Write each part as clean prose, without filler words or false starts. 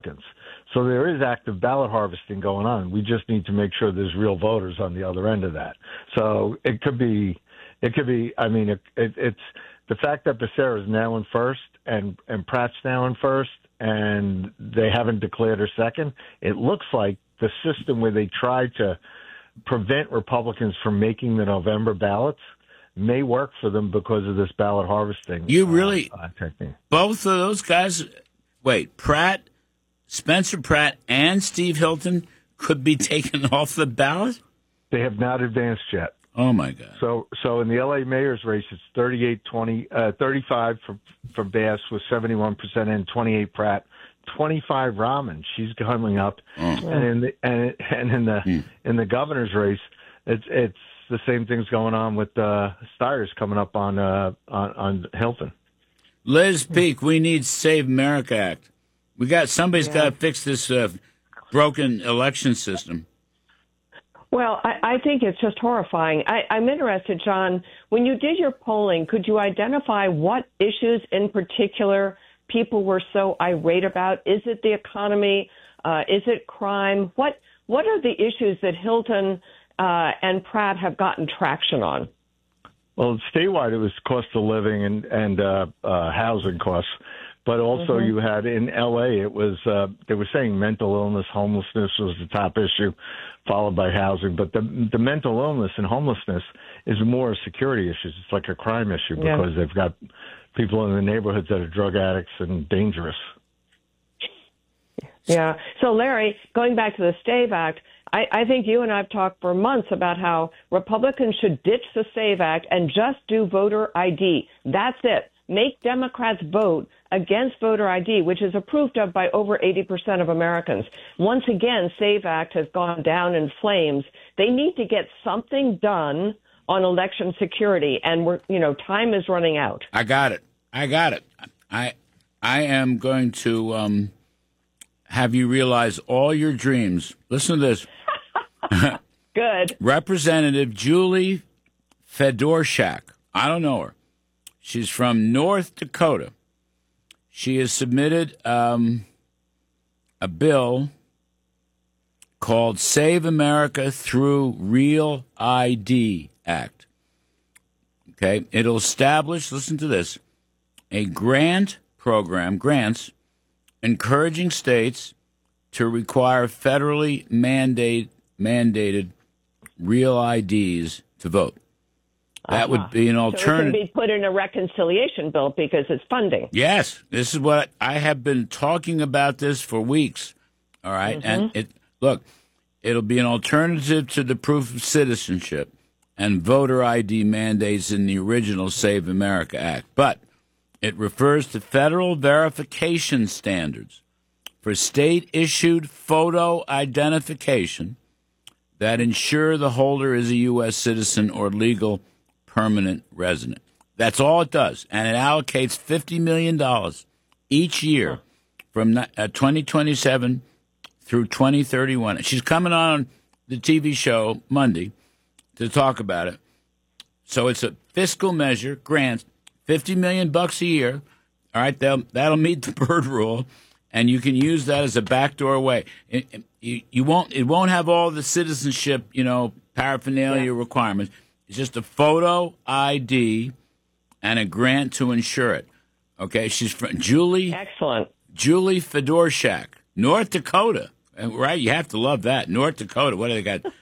So there is active ballot harvesting going on. We just need to make sure there's real voters on the other end of that. So it could be. I mean, it's the fact that Becerra is now in first and Pratt's now in first, and they haven't declared her second. It looks like the system where they tried to prevent Republicans from making the November ballots may work for them because of this ballot harvesting. You really technique. Both of those guys. Wait, Pratt, Spencer Pratt, and Steve Hilton could be taken off the ballot? They have not advanced yet. Oh, my God. So in the L.A. mayor's race, it's 35 for Bass with 71% and 28 Pratt, 25 Rahman. She's coming up. Oh. And in the governor's race, it's the same things going on with Stires coming up on Hilton. Liz Peek, we need Save America Act. Somebody's got to fix this broken election system. Well, I think it's just horrifying. I'm interested, John, when you did your polling, could you identify what issues in particular people were so irate about? Is it the economy? Is it crime? What are the issues that Hilton and Pratt have gotten traction on? Well, statewide, it was cost of living and housing costs. But also you had in L.A., it was they were saying mental illness, homelessness was the top issue, followed by housing. But the mental illness and homelessness is more a security issue. It's like a crime issue because they've got people in the neighborhoods that are drug addicts and dangerous. Yeah. So, Larry, going back to the SAVE Act, I think you and I have talked for months about how Republicans should ditch the SAVE Act and just do voter ID. That's it. Make Democrats vote against voter ID, which is approved of by over 80% of Americans. Once again, SAVE Act has gone down in flames. They need to get something done on election security, and time is running out. I got it. I am going to have you realize all your dreams. Listen to this. Good. Representative Julie Fedorchak. I don't know her. She's from North Dakota. She has submitted a bill called Save America Through Real ID Act. Okay, it'll establish, listen to this, a grants encouraging states to require federally mandated real IDs to vote. That would be an alternative. So it can be put in a reconciliation bill because it's funding. Yes, this is what I have been talking about this for weeks. All right, and it'll be an alternative to the proof of citizenship and voter ID mandates in the original Save America Act, but it refers to federal verification standards for state-issued photo identification that ensure the holder is a U.S. citizen or legal permanent resident. That's all it does. And it allocates $50 million each year from 2027 through 2031. She's coming on the TV show Monday to talk about it. So it's a fiscal measure, grants, $50 million a year. All right, that'll meet the Byrd rule, and you can use that as a backdoor way. It won't have all the citizenship, paraphernalia requirements. It's just a photo ID and a grant to insure it. Okay, she's from Julie. Excellent. Julie Fedorchak, North Dakota. Right, you have to love that. North Dakota. What do they got?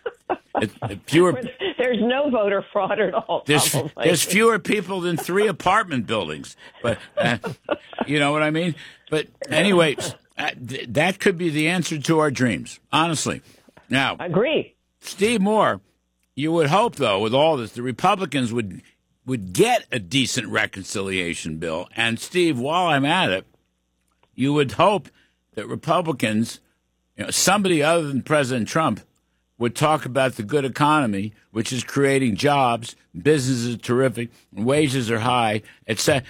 Fewer. There's no voter fraud at all. There's fewer people than 3 apartment buildings. But you know what I mean. But anyway, that could be the answer to our dreams. Honestly. Now, I agree. Steve Moore. You would hope, though, with all this, the Republicans would get a decent reconciliation bill. And, Steve, while I'm at it, you would hope that Republicans, somebody other than President Trump, would talk about the good economy, which is creating jobs, business is terrific, wages are high, etc.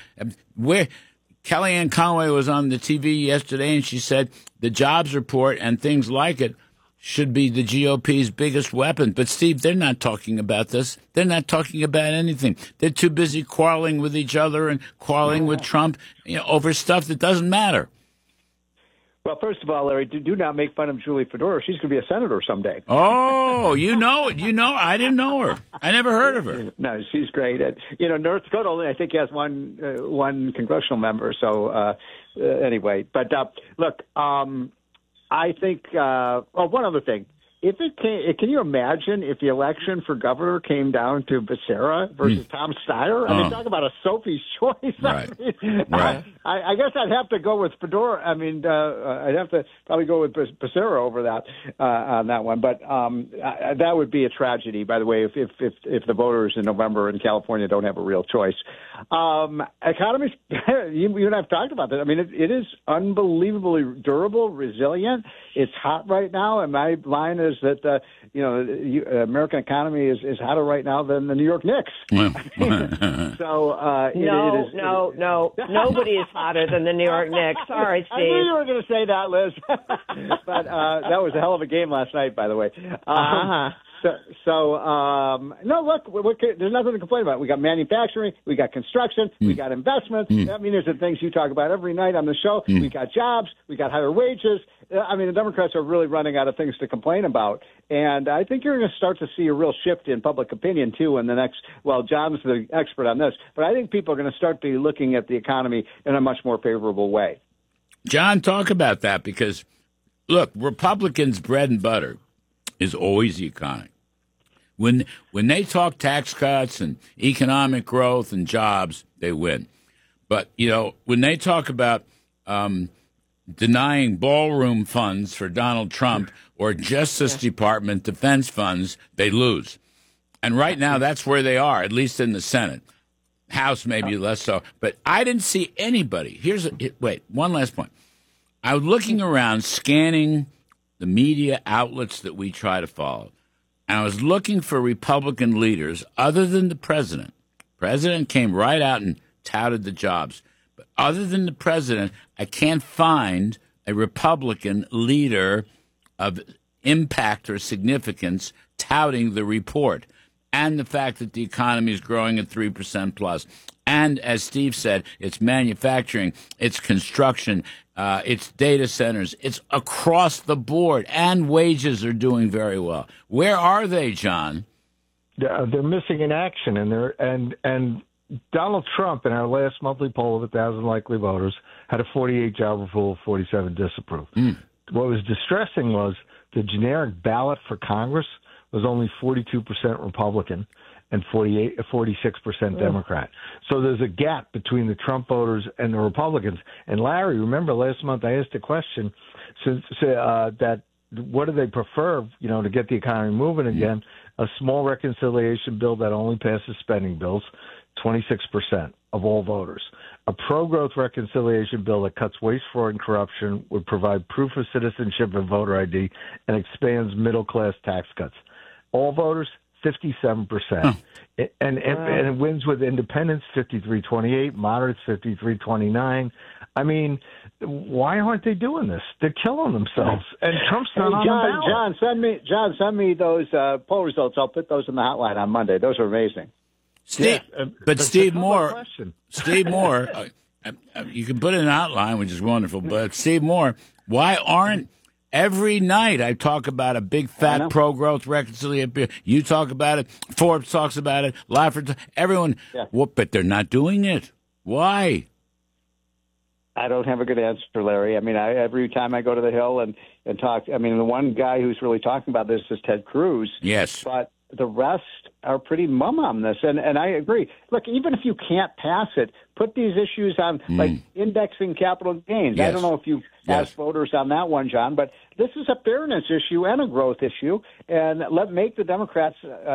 Kellyanne Conway was on the TV yesterday, and she said the jobs report and things like it should be the GOP's biggest weapon. But, Steve, they're not talking about this. They're not talking about anything. They're too busy quarreling with each other and quarreling with Trump over stuff that doesn't matter. Well, first of all, Larry, do not make fun of Julie Fedora. She's going to be a senator someday. Oh, you know it. I didn't know her. I never heard of her. No, she's great. North Dakota only, I think, has one congressional member. So anyway, but look, I think. One other thing. Can you imagine if the election for governor came down to Becerra versus Tom Steyer? I mean, talk about a Sophie's choice. Right. I guess I'd have to go with Fedora. I mean, I'd have to probably go with Becerra over that on that one. But that would be a tragedy, by the way, if the voters in November in California don't have a real choice. Economies, you and I have talked about that. I mean, it is unbelievably durable, resilient. It's hot right now, and my line is that the American economy is hotter right now than the New York Knicks. So no, nobody is hotter than the New York Knicks. Sorry, Steve. I knew you were going to say that, Liz. But that was a hell of a game last night, by the way. No, look, there's nothing to complain about. We got manufacturing, we got construction, we got investments. I mean, there's the things you talk about every night on the show. We got jobs, we got higher wages. I mean, the Democrats are really running out of things to complain about. And I think you're going to start to see a real shift in public opinion, too, in the next, well, John's the expert on this, but I think people are going to start to be looking at the economy in a much more favorable way. John, talk about that because, look, Republicans' bread and butter is always the economy. When they talk tax cuts and economic growth and jobs, they win. But, when they talk about denying ballroom funds for Donald Trump or Justice Department defense funds, they lose. And right now, that's where they are, at least in the Senate. House maybe less so. But I didn't see anybody. Wait, one last point. I was looking around, scanning the media outlets that we try to follow, and I was looking for Republican leaders other than the president. President came right out and touted the jobs. But other than the president, I can't find a Republican leader of impact or significance touting the report and the fact that the economy is growing at 3% plus. And as Steve said, it's manufacturing, it's construction, it's data centers, it's across the board, and wages are doing very well. Where are they, John? They're missing in action, and Donald Trump, in our last monthly poll of 1,000 likely voters, had a 48 job approval, 47 disapprove. What was distressing was the generic ballot for Congress was only 42% Republican and 46% Democrat. So there's a gap between the Trump voters and the Republicans. And Larry, remember last month I asked a question that what do they prefer, to get the economy moving again? A small reconciliation bill that only passes spending bills, 26% of all voters. A pro-growth reconciliation bill that cuts waste, fraud, and corruption would provide proof of citizenship and voter ID and expands middle-class tax cuts. All voters, 57%. And it wins with independents, 53-28, moderates, 53-29. I mean, why aren't they doing this? They're killing themselves. And Trump's not on the ballot. John, send me those poll results. I'll put those in the hotline on Monday. Those are amazing. Steve Moore, you can put it in an outline, which is wonderful. But Steve Moore, why aren't every night I talk about a big fat pro-growth reconciliation? You talk about it. Forbes talks about it. Laffer, everyone. Yeah. But they're not doing it. Why? I don't have a good answer, Larry. I mean, every time I go to the Hill and talk, I mean, the one guy who's really talking about this is Ted Cruz. Yes. But the rest are pretty mum on this. And I agree. Look, even if you can't pass it, put these issues on, like indexing capital gains. Yes. I don't know if you've asked voters on that one, John, but this is a fairness issue and a growth issue. And make the Democrats,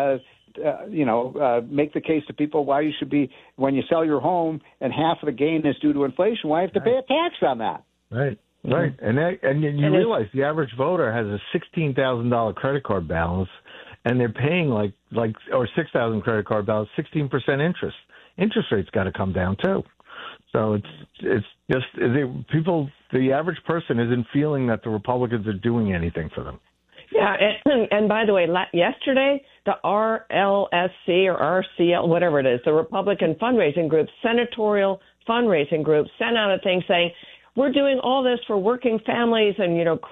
make the case to people why you should be, when you sell your home and half of the gain is due to inflation, why you have to pay a tax on that? Right. Right. And you realize the average voter has a $16,000 credit card balance, and they're paying or $6,000 credit card balance, 16% interest. Interest rates got to come down too. So it's just the average person isn't feeling that the Republicans are doing anything for them. Yeah, and by the way, yesterday the RLSC or RCL, whatever it is, the Republican fundraising group, senatorial fundraising group, sent out a thing saying, we're doing all this for working families and,